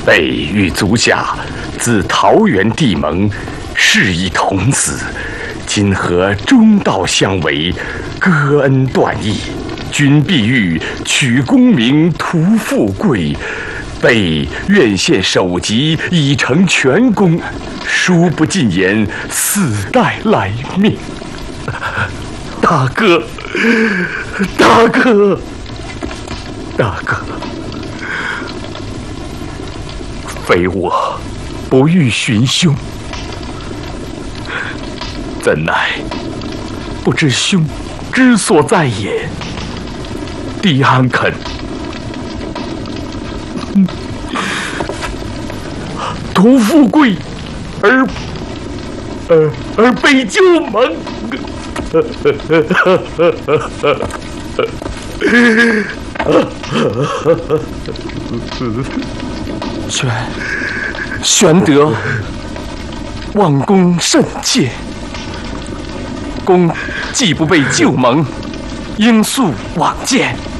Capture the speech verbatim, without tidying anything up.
备与足下自桃园地盟，誓以同死。今何中道相违，割恩断义，君必欲取功名，图富贵。备愿献首级，以成全功。殊不尽言，死待来命。大哥，大哥，大哥，非我不欲寻兄，怎奈不知兄之所在也。弟安肯图富贵而而而被救盟？玄玄德，望公慎切。公既不被救盟，应速往见。